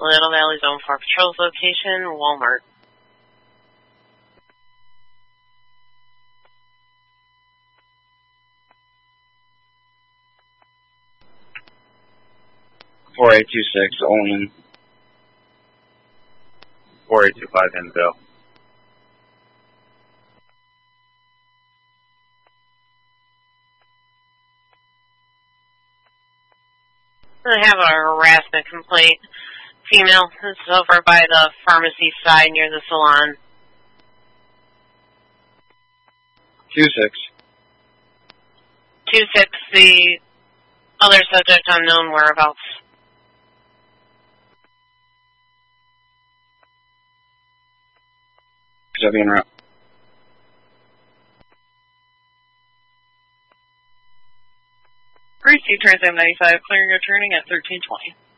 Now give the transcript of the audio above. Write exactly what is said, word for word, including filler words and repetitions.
Little Valley Zone four Patrol's location, Walmart. four eight two six, Olean. four eight two five, Enville. I have a harassment complaint. Female, this is over by the pharmacy side near the salon. two six. two six, the other subject unknown whereabouts. W en route. Receive Trans Am ninety-five, clearing your turning at thirteen twenty.